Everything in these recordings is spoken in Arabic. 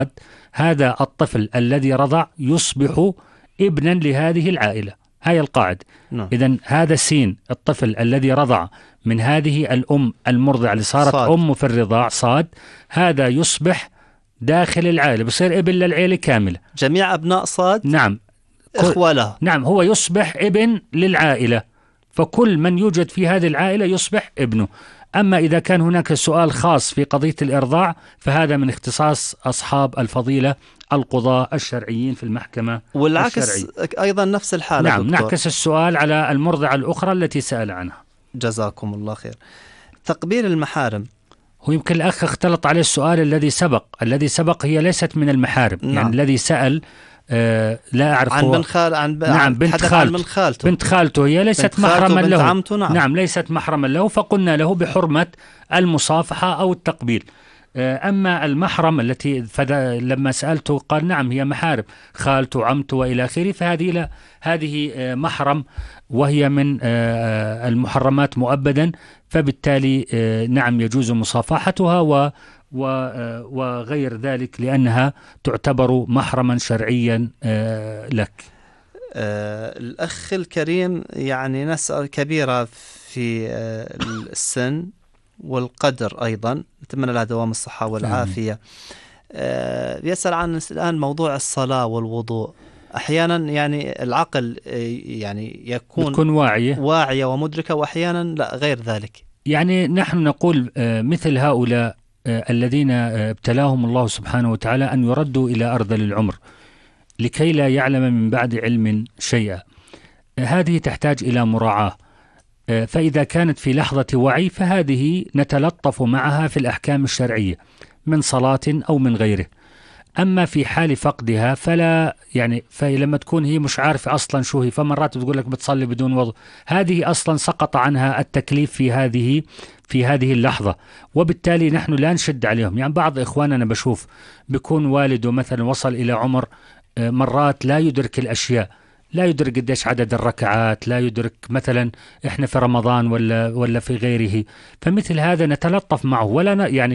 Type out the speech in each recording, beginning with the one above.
هذا الطفل الذي رضع يصبح ابنا لهذه العائلة. هاي القاعدة. إذن هذا سين الطفل الذي رضع من هذه الأم المرضعة اللي صارت أم في الرضاع صاد، هذا يصبح داخل العائلة، بصير ابن للعائلة كاملة. جميع أبناء صاد نعم إخوة له. نعم، هو يصبح ابن للعائلة، فكل من يوجد في هذه العائلة يصبح ابنه. أما إذا كان هناك سؤال خاص في قضية الإرضاع فهذا من اختصاص أصحاب الفضيلة القضاة الشرعيين في المحكمة والعكس الشرعية. أيضا نفس الحالة. نعم دكتور. نعكس السؤال على المرضعة الأخرى التي سأل عنها. جزاكم الله خير. تقبيل المحارم، هو يمكن الأخ اختلط عليه السؤال الذي سبق هي ليست من المحارم. نعم. يعني الذي سأل لا أعرف عن بنت نعم بنت خالته هي ليست محرما له. نعم ليست محرما له، فقلنا له بحرمة المصافحة أو التقبيل. أما المحرم التي لما سألته قال نعم هي محارم، خالته عمته وإلى آخره، فهذه لا، هذه محرم وهي من المحرمات مؤبدا، فبالتالي نعم يجوز مصافحتها وغير ذلك لأنها تعتبر محرما شرعيا لك. الأخ الكريم يعني نسأل كبيرة في السن والقدر أيضا، نتمنى لها دوام الصحة والعافية. يسأل عن الآن موضوع الصلاة والوضوء. أحيانا يعني العقل يعني يكون واعية ومدركة، وأحيانا لا غير ذلك. يعني نحن نقول مثل هؤلاء الذين ابتلاهم الله سبحانه وتعالى أن يردوا إلى أرذل العمر لكي لا يعلم من بعد علم شيئا، هذه تحتاج إلى مراعاة. فإذا كانت في لحظة وعي فهذه نتلطف معها في الأحكام الشرعية من صلاة أو من غيره. أما في حال فقدها فلا، يعني فلما تكون هي مش عارفة أصلا شو هي، فمرات بتقول لك بتصلي بدون وضوء، هذه أصلا سقط عنها التكليف في هذه اللحظة، وبالتالي نحن لا نشد عليهم. يعني بعض إخواننا بشوف بيكون والده مثلا وصل إلى عمر مرات لا يدرك الأشياء، لا يدرك قديش عدد الركعات، لا يدرك مثلا إحنا في رمضان ولا في غيره، فمثل هذا نتلطف معه. ولا يعني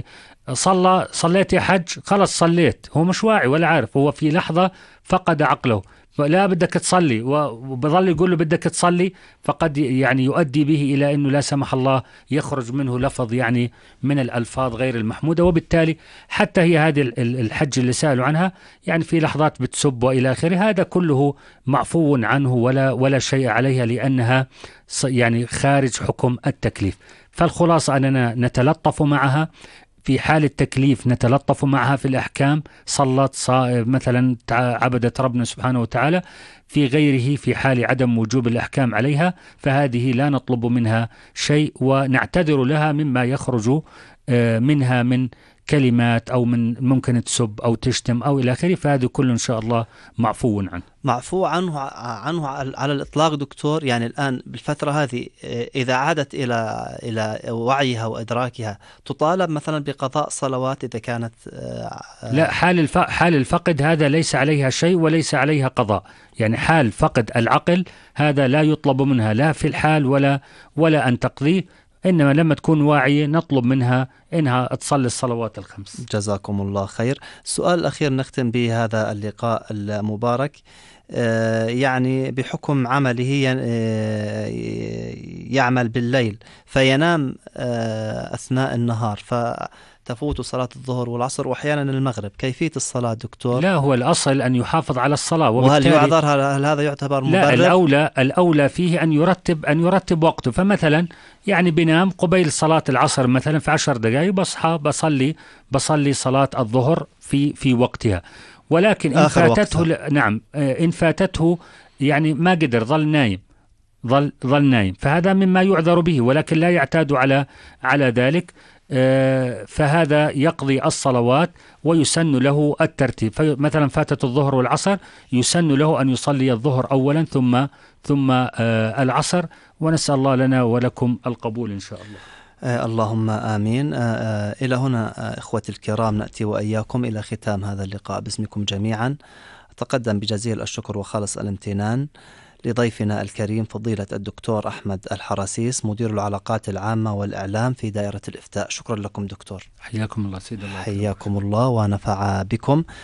صليت يا حج، خلص صليت، هو مش واعي ولا عارف، هو في لحظة فقد عقله، لا بدك تصلي، وبظل يقول له بدك تصلي، فقد يعني يؤدي به إلى أنه لا سمح الله يخرج منه لفظ يعني من الألفاظ غير المحمودة، وبالتالي حتى هي هذه الحج اللي سألوا عنها يعني في لحظات بتسب وإلى آخره، هذا كله معفو عنه ولا شيء عليها، لأنها يعني خارج حكم التكليف. فالخلاصة أننا نتلطف معها في حال التكليف، نتلطف معها في الأحكام، صلت مثلا عبدت ربنا سبحانه وتعالى، في غيره في حال عدم وجوب الأحكام عليها فهذه لا نطلب منها شيء، ونعتذر لها مما يخرج منها من كلمات أو من ممكن تسب أو تشتم أو إلى آخره، فهذا كله إن شاء الله معفو عنه. معفو عنه على الإطلاق دكتور. يعني الآن بالفترة هذه إذا عادت إلى وعيها وإدراكها تطالب مثلا بقضاء صلوات إذا كانت لا، حال الفقد هذا ليس عليها شيء وليس عليها قضاء. يعني حال فقد العقل هذا لا يطلب منها لا في الحال ولا أن تقضيه، إنما لما تكون واعية نطلب منها إنها تصلي الصلوات الخمس. جزاكم الله خير. السؤال الأخير نختم به هذا اللقاء المبارك، يعني بحكم عمله يعمل بالليل فينام أثناء النهار، فتفوت صلاة الظهر والعصر وأحيانا المغرب، كيفية الصلاة دكتور؟ لا، هو الأصل أن يحافظ على الصلاة. وهل يعذر؟ هل هذا يعتبر مبرر؟ لا، الأولى فيه أن يرتب وقته. فمثلا يعني بنام قبيل صلاة العصر مثلا في 10 دقائق، بصحى بصلي صلاة الظهر في وقتها. ولكن إن فاتته إن فاتته يعني ما قدر، ظل نايم، فهذا مما يعذر به، ولكن لا يعتاد على ذلك، فهذا يقضي الصلوات ويسن له الترتيب. فمثلا فاتت الظهر والعصر يسن له أن يصلي الظهر أولا ثم العصر، ونسأل الله لنا ولكم القبول إن شاء الله. اللهم آمين. إلى هنا إخوتي الكرام نأتي وإياكم إلى ختام هذا اللقاء باسمكم جميعا. أتقدم بجزيل الشكر وخالص الامتنان لضيفنا الكريم فضيلة الدكتور أحمد الحراسيس، مدير العلاقات العامة والإعلام في دائرة الإفتاء. شكرا لكم دكتور. حياكم الله سيد الله. حياكم الله ونفع بكم.